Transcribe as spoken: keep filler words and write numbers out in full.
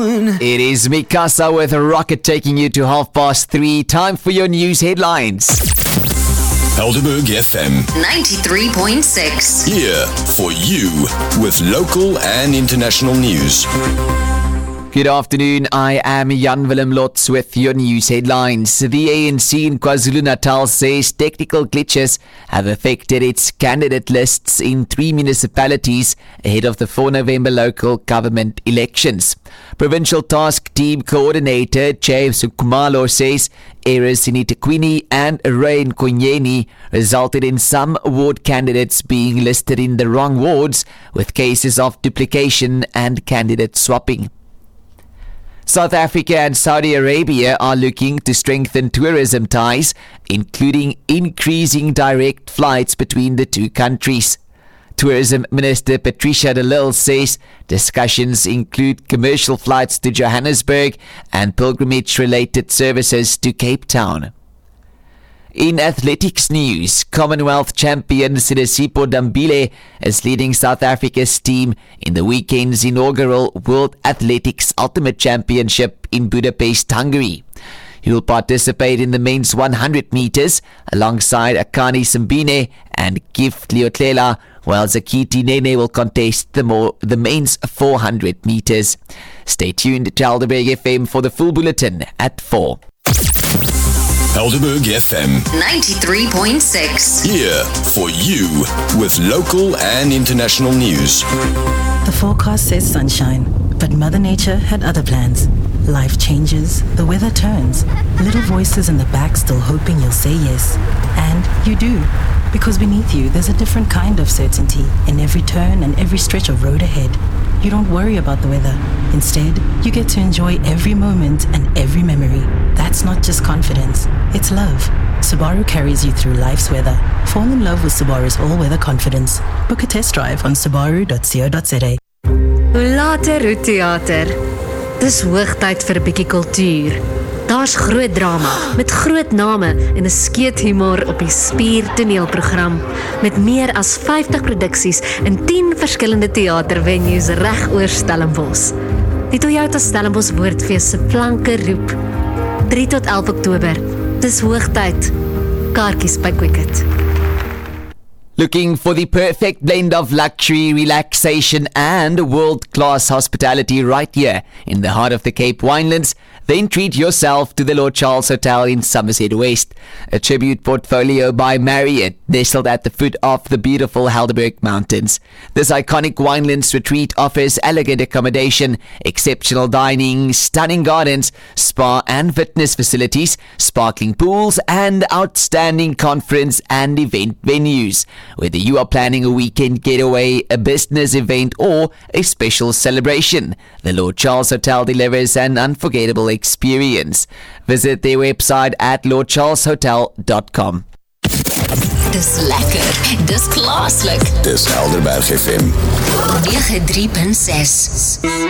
It is Mikasa with a rocket taking you to half past three. Time for your news headlines. Helderberg F M ninety-three point six. Here for you with local and international news. Good afternoon, I am Jan Willem Lotz with your news headlines. The A N C in KwaZulu-Natal says technical glitches have affected its candidate lists in three municipalities ahead of the four November local government elections. Provincial Task Team Coordinator James Kumalo says errors in eThekwini and Rain Konyeni resulted in some ward candidates being listed in the wrong wards, with cases of duplication and candidate swapping. South Africa and Saudi Arabia are looking to strengthen tourism ties, including increasing direct flights between the two countries. Tourism Minister Patricia de Lille says discussions include commercial flights to Johannesburg and pilgrimage-related services to Cape Town. In athletics news, Commonwealth champion Sidesipo Dambile is leading South Africa's team in the weekend's inaugural World Athletics Ultimate Championship in Budapest, Hungary. He will participate in the men's one hundred meters alongside Akani Simbine and Gift Leotlela, while Zakiti Nene will contest the, more, the men's four hundred meters. Stay tuned to Helderberg F M for the full bulletin at four. Helderberg F M ninety-three point six. Here for you with local and international news. The forecast says sunshine, but Mother Nature had other plans. Life changes, the weather turns. Little voices in the back still hoping you'll say yes. And you do, because beneath you there's a different kind of certainty in every turn and every stretch of road ahead. You don't worry about the weather. Instead, you get to enjoy every moment and every memory. That's not just confidence, it's love. Subaru carries you through life's weather. Fall in love with Subaru's all-weather confidence. Book a test drive on subaru dot co dot za. Hoe later, hoe theater. Dis hoogtyd vir 'n bietjie kultuur. Daar's groot drama, met groot name en 'n skeet humor op die Spier toneelprogram. Met meer as vyftig produksies in tien verskillende theatervenues reg oor Stellenbosch. Die Toyota Stellenbosch Woordfees se flanke roep. drie tot elf Oktober. Dis hoogtyd. Kaartjies by Quicket. Looking for the perfect blend of luxury, relaxation and world-class hospitality right here in the heart of the Cape Winelands? Then treat yourself to the Lord Charles Hotel in Somerset West, a tribute portfolio by Marriott, nestled at the foot of the beautiful Helderberg Mountains. This iconic Winelands retreat offers elegant accommodation, exceptional dining, stunning gardens, spa and fitness facilities, sparkling pools, and outstanding conference and event venues. Whether you are planning a weekend getaway, a business event, or a special celebration, the Lord Charles Hotel delivers an unforgettable experience. Visit their website at lord charles hotel dot com. Dis lekker, dis plaaslik. Dis Helderberg F M ninety-three point six.